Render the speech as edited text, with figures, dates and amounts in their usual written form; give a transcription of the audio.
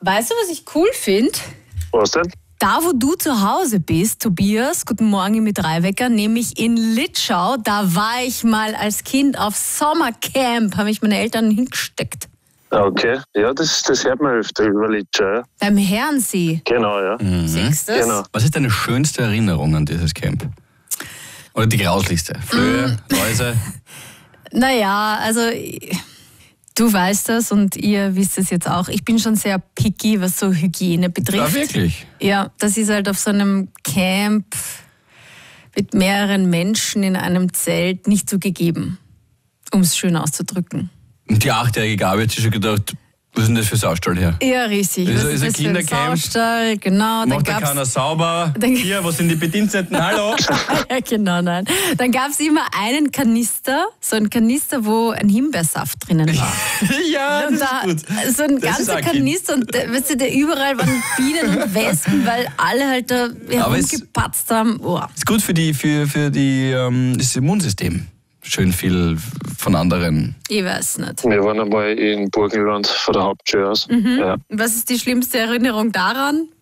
Weißt du, was ich cool finde? Was denn? Da, wo du zu Hause bist, Tobias, guten Morgen mit Dreiwecker, nämlich in Litschau, da war ich mal als Kind auf Sommercamp, habe ich meine Eltern hingesteckt. Okay, ja, das hört man öfter über Litschau, ja. Beim Herrensee. Genau, ja. Siehst du das? Genau. Was ist deine schönste Erinnerung an dieses Camp? Oder die grauslichste? Flöhe, Läuse? Naja, also du weißt das und ihr wisst es jetzt auch. Ich bin schon sehr picky, was so Hygiene betrifft. Ja, wirklich? Ja, das ist halt auf so einem Camp mit mehreren Menschen in einem Zelt nicht so gegeben, um es schön auszudrücken. Und die 8-jährige Gabi hat sich schon gedacht, was ist denn das für Saustall her? Ja, richtig. Ist Was ein das für Kindercamp? Saustall? Genau. Dann Macht da gab's keiner sauber? Hier, wo sind die Bediensteten? Hallo? ja, genau, nein. Dann gab es immer einen Kanister, so ein Kanister, wo ein Himbeersaft drinnen war. Ja, Und das da, ist gut. so ein Das ist ganzer auch Kind. Kanister und weißt du, überall waren Bienen und Wespen, weil alle halt da Aber es- herumgepatzt haben. Oh. Ist gut für das Immunsystem. Schön viel von anderen. Ich weiß nicht. Wir waren einmal in Burgenland von der Hauptschule aus. Ja. Was ist die schlimmste Erinnerung daran?